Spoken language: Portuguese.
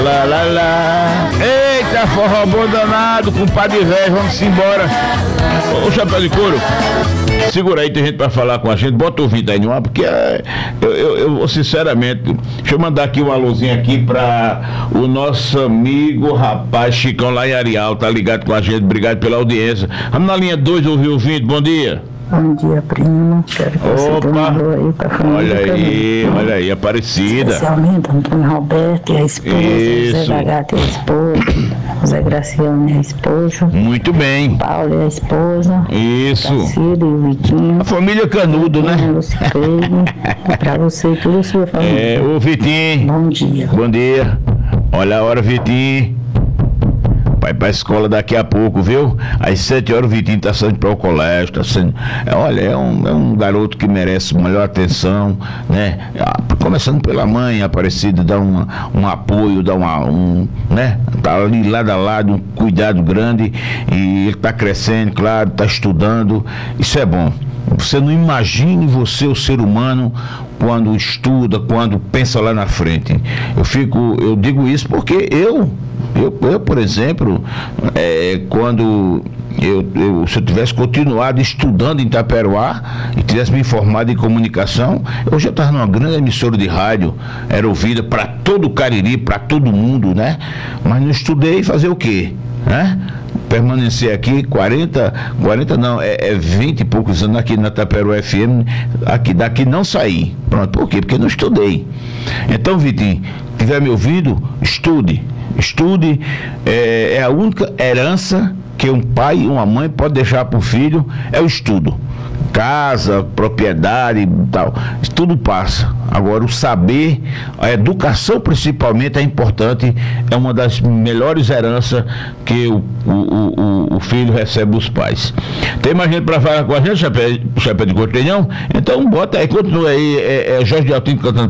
Lá, lá, lá. Eita, forró bom danado, compadre velho, vamos embora. Ô, chapéu de couro, segura aí, tem gente pra falar com a gente, bota o ouvido aí no ar, porque eu sinceramente, deixa eu mandar aqui uma luzinha aqui pra o nosso amigo rapaz Chicão lá em Areal, tá ligado com a gente, obrigado pela audiência. Vamos na linha 2, ouvir o ouvinte, bom dia. Bom dia, primo. Quero que você dê um alô aí pra família. Olha aí, Aparecida. Especialmente Antônio Roberto e a esposa, Isso. Zé Gagato e a esposa, Zé Graciano e a esposa, Muito bem. Paulo e a esposa, Isso. Cacilda e o Vitinho, A família Canudo, né? Lucifreire, pra você e toda a sua família. Ô Vitinho. Bom dia. Bom dia. Olha a hora, Vitinho. Vai pra escola daqui a pouco, viu? Às 7 horas o Vitinho tá saindo para o colégio, tá sendo... Olha, é um garoto que merece maior atenção, né? Começando pela mãe, Aparecida, dá um apoio, dá né? Tá ali lado a lado, um cuidado grande, e ele tá crescendo, claro, tá estudando, isso é bom. Você não imagine você, o ser humano, quando estuda, quando pensa lá na frente. Eu digo isso porque eu, por exemplo, quando se eu tivesse continuado estudando em Itaperuá e tivesse me formado em comunicação, eu já estava numa grande emissora de rádio, era ouvida para todo o Cariri, para todo mundo, né? Mas não estudei, fazer o quê? Né? Permanecer aqui 20 e poucos anos aqui na Itaperuá FM, daqui não saí. Pronto, por quê? Porque não estudei. Então, Vitinho, estiver me ouvindo, estude, é a única herança que um pai e uma mãe pode deixar para o filho, é o estudo. Casa, propriedade e tal, isso tudo passa. Agora, o saber, a educação principalmente é importante, é uma das melhores heranças que o filho recebe dos pais. Tem mais gente para falar com a gente, chapéu de couro, não? Então bota aí, continua aí, Jorge de Altino cantando.